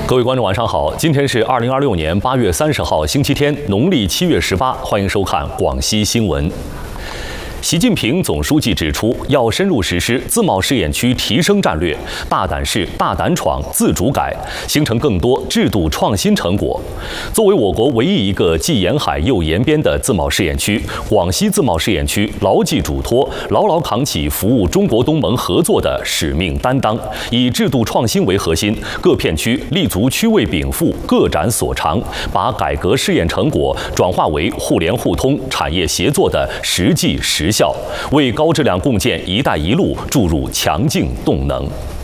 各位观众，晚上好！今天是2026年8月30号，星期天，农历7月18，欢迎收看广西新闻。习近平总书记指出，要深入实施自贸试验区提升战略，大胆试、大胆闯、自主改，形成更多制度创新成果。作为我国唯一一个既沿海又沿边的自贸试验区，广西自贸试验区牢记嘱托，牢牢扛起服务中国东盟合作的使命担当，以制度创新为核心，各片区立足区位禀赋，各展所长，把改革试验成果转化为互联互通、产业协作的实际实效，为高质量共建“一带一路”注入强劲动能。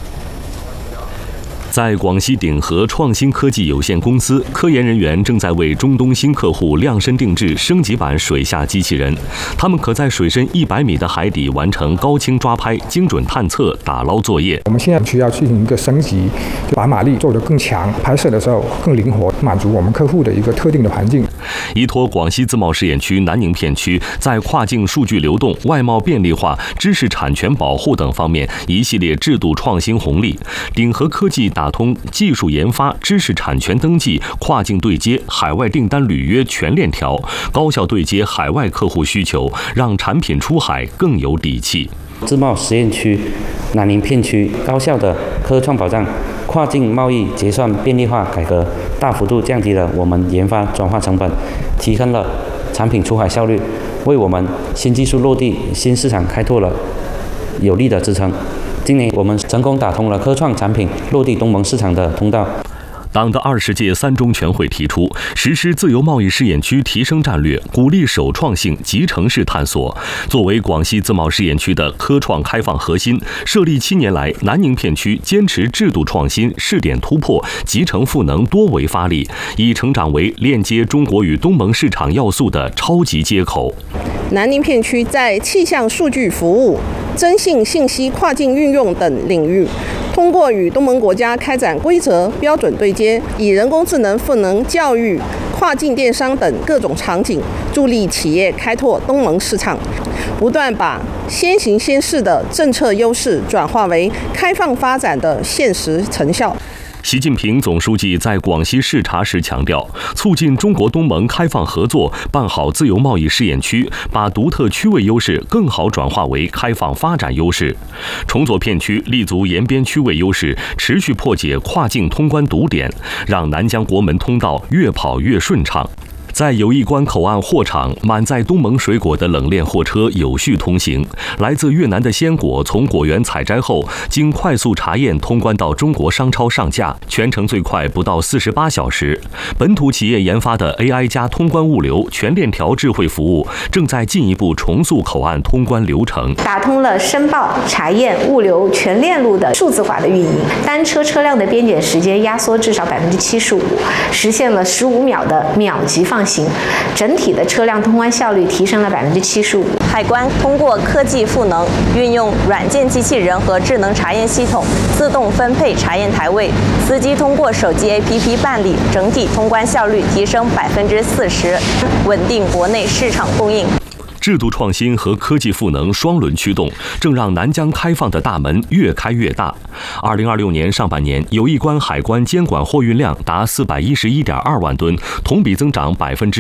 在广西鼎和创新科技有限公司，科研人员正在为中东新客户量身定制升级版水下机器人。他们可在水深100米的海底完成高清抓拍、精准探测、打捞作业。 我们现在需要进行一个升级，就把马力做得更强，拍摄的时候更灵活，满足我们客户的一个特定的环境。 依托广西自贸试验区南宁片区在跨境数据流动、外贸便利化、知识产权保护等方面一系列制度创新红利，鼎和科技打通技术研发、知识产权登记、跨境对接、海外订单履约全链条，高效对接海外客户需求，让产品出海更有底气。 自贸实验区南宁片区高效的科创保障、跨境贸易结算便利化改革，大幅度降低了我们研发转化成本，提升了产品出海效率，为我们新技术落地、新市场开拓了有力的支撑。今年我们成功打通了科创产品落地东盟市场的通道。 党的20届三中全会提出，实施自由贸易试验区提升战略，鼓励首创性集成式探索。作为广西自贸试验区的科创开放核心，设立7年来，南宁片区坚持制度创新、试点突破、集成赋能多维发力，已成长为链接中国与东盟市场要素的超级接口。 南宁片区在气象数据服务、征信信息跨境运用等领域，通过与东盟国家开展规则标准对接，以人工智能赋能教育、跨境电商等各种场景，助力企业开拓东盟市场，不断把先行先试的政策优势转化为开放发展的现实成效。 习近平总书记在广西视察时强调，促进中国东盟开放合作，办好自由贸易试验区，把独特区位优势更好转化为开放发展优势。重左片区立足沿边区位优势，持续破解跨境通关堵点，让南疆国门通道越跑越顺畅。在友谊关口岸货场，满载东盟水果的冷链货车有序通行。来自越南的鲜果从果园采摘后，经快速查验通关到中国商超上架，全程最快不到48小时。本土企业研发的 AI 加通关物流全链条智慧服务，正在进一步重塑口岸通关流程， 打通了申报、查验、物流全链路的数字化的运营，单车车辆的边检时间压缩至少75%，实现了15秒的秒级放行，整体的车辆通关效率提升了75%。 海关通过科技赋能，运用软件机器人和智能查验系统，自动分配查验台位，司机通过手机 APP 办理，整体通关效率提升40%，稳定国内市场供应。 制度创新和科技赋能双轮驱动，正让南疆开放的大门越开越大。2026年上半年，友谊关海关监管货运量达411.2万吨，同比增长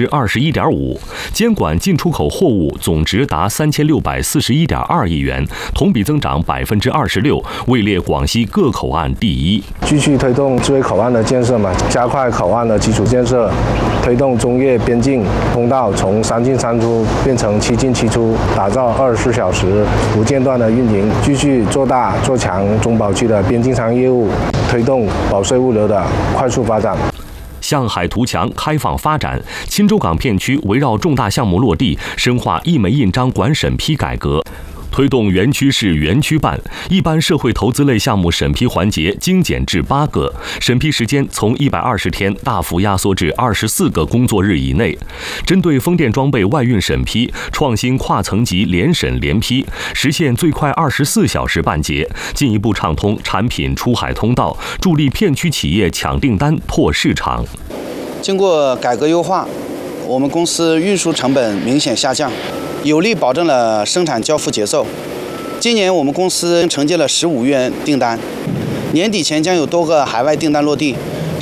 21.5%；监管进出口货物总值达3641.2亿元，同比增长26%，位列广西各口岸第一。 继续推动智慧口岸的建设加快口岸的基础建设，推动中越边境通道从3进3出变成7进7出，打造24小时不间断的运营，继续做大做强中保区的边境商业务，推动保税物流的快速发展。 向海图强，开放发展。钦州港片区围绕重大项目落地，深化一枚印章管审批改革。推动园区式园区办，一般社会投资类项目审批环节精简至8个，审批时间从120天大幅压缩至24个工作日以内。针对风电装备外运审批，创新跨层级联审联批，实现最快24小时办结，进一步畅通产品出海通道，助力片区企业抢订单、拓市场。 经过改革优化，我们公司运输成本明显下降，有力保证了生产交付节奏。今年我们公司承接了15亿元订单，年底前将有多个海外订单落地，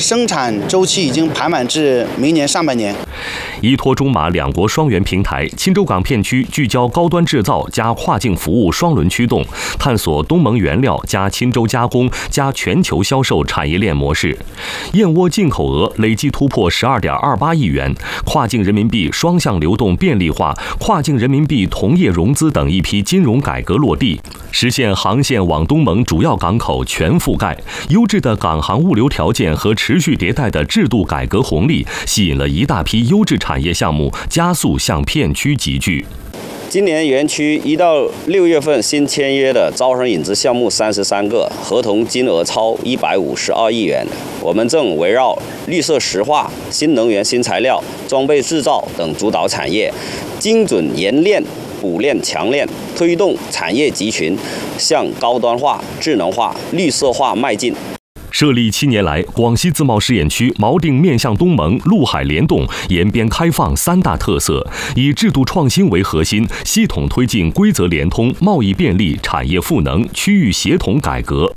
生产周期已经排满至明年上半年。 依托中马两国双元平台，钦州港片区聚焦高端制造加跨境服务双轮驱动，探索东盟原料加钦州加工加全球销售产业链模式。燕窝进口额累计突破12.28亿元，跨境人民币双向流动便利化、跨境人民币同业融资等一批金融改革落地，实现航线往东盟主要港口全覆盖。优质的港航物流条件和持续迭代的制度改革红利，吸引了一大批优质产业项目加速向片区集聚。 今年园区1到6月份新签约的招商引资项目33个，合同金额超152亿元。我们正围绕绿色石化、新能源新材料、装备制造等主导产业，精准研炼、补炼、强炼，推动产业集群向高端化、智能化、绿色化迈进。 设立7年来，广西自贸试验区锚定面向东盟陆海联动、沿边开放3大特色，以制度创新为核心，系统推进规则联通、贸易便利、产业赋能、区域协同改革。